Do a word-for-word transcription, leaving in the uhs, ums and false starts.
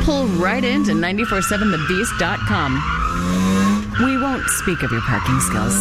pull right into nine four seven the beast dot com. We won't speak of your parking skills.